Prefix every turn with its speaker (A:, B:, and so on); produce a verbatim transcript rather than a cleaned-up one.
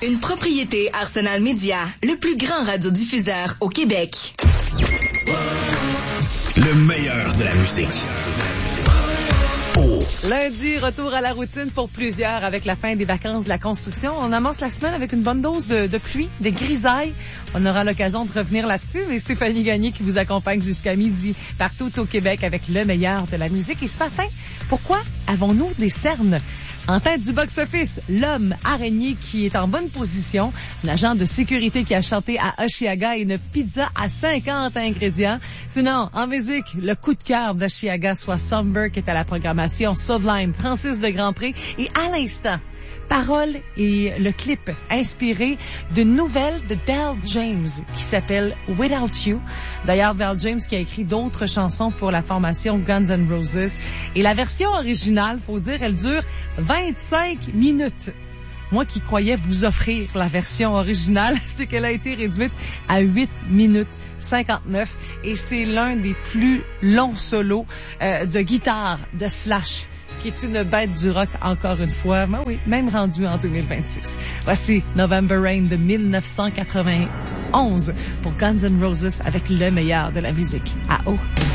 A: Une propriété Arsenal Média, le plus grand radiodiffuseur au Québec.
B: Le meilleur de la musique. Oh.
C: Lundi, retour à la routine pour plusieurs avec la fin des vacances de la construction. On amorce la semaine avec une bonne dose de, de pluie, de grisailles. On aura l'occasion de revenir là-dessus. Et Stéphanie Gagné qui vous accompagne jusqu'à midi partout au Québec avec le meilleur de la musique. Et ce matin, pourquoi avons-nous des cernes? En tête du box-office, l'homme araignée qui est en bonne position, l'agent de sécurité qui a chanté à Osheaga et une pizza à cinquante ingrédients. Sinon, en musique, le coup de cœur d'Osheaga, soit Somber qui est à la programmation, Sublime, Francis de Grandpré et à l'instant, paroles et le clip inspiré d'une nouvelle de Val James qui s'appelle Without You. D'ailleurs, Val James qui a écrit d'autres chansons pour la formation Guns N' Roses. Et la version originale, faut dire, elle dure vingt-cinq minutes. Moi qui croyais vous offrir la version originale, c'est qu'elle a été réduite à huit minutes cinquante-neuf et c'est l'un des plus longs solos euh, de guitare de Slash, qui est une bête du rock encore une fois. Ben oui, même rendu en deux mille vingt-six. Voici November Rain de dix-neuf cent quatre-vingt-onze pour Guns N' Roses avec le meilleur de la musique à eau.